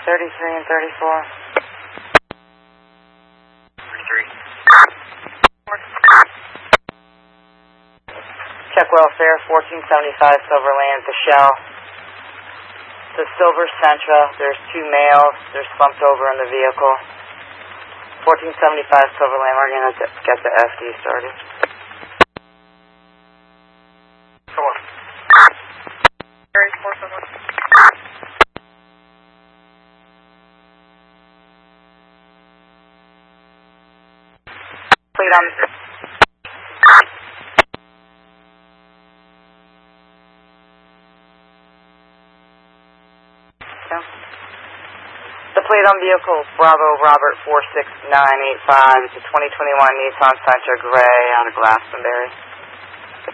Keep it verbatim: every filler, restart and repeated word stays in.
thirty-three and thirty-four. thirty-three. Check welfare, fourteen seventy-five Silverland, the Shell. The Silver Sentra, there's two males, they're slumped over in the vehicle. fourteen seventy-five Silverland, we're going to get the F D started. Four. four seven. Plate on... The plate on vehicle is Bravo Robert four six nine eight five. It's a twenty twenty-one Nissan Sentra Gray out of Glastonbury.